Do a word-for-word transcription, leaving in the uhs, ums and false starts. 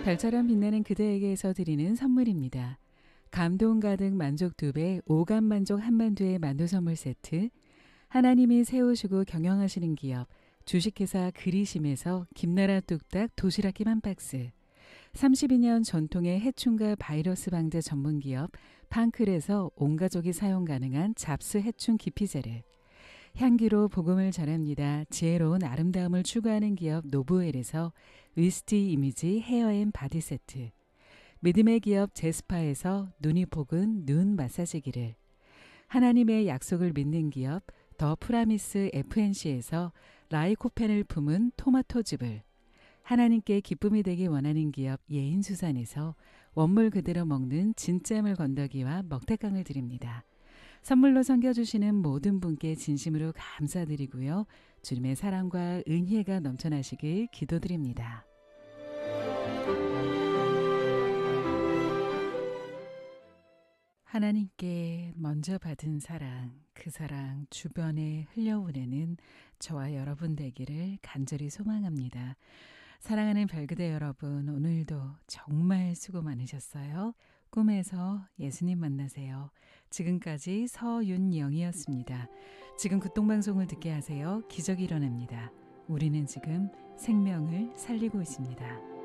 별처럼 빛나는 그대에게서 드리는 선물입니다. 감동 가득 만족 두 배, 오감 만족 한만두의 만두 선물 세트, 하나님이 세우시고 경영하시는 기업 주식회사 그리심에서 김나라 뚝딱 도시락김 한 박스, 삼십이 년 전통의 해충과 바이러스 방제 전문 기업 판클에서 온 가족이 사용 가능한 잡스 해충 기피제를, 향기로 복음을 전합니다. 지혜로운 아름다움을 추구하는 기업 노브웰에서 위스티 이미지 헤어앤 바디 세트, 믿음의 기업 제스파에서 눈이 복은 눈 마사지기를, 하나님의 약속을 믿는 기업 더 프라미스 에프엔씨에서 라이코펜을 품은 토마토즙을, 하나님께 기쁨이 되기 원하는 기업 예인수산에서 원물 그대로 먹는 진짜물 건더기와 먹태깡을 드립니다. 선물로 섬겨주시는 모든 분께 진심으로 감사드리고요. 주님의 사랑과 은혜가 넘쳐나시길 기도드립니다. 하나님께 먼저 받은 사랑, 그 사랑 주변에 흘려보내는 저와 여러분 되기를 간절히 소망합니다. 사랑하는 별그대 여러분, 오늘도 정말 수고 많으셨어요. 꿈에서 예수님 만나세요. 지금까지 서윤영이었습니다. 지금 극동방송을 듣게 하세요. 기적이 일어납니다. 우리는 지금 생명을 살리고 있습니다.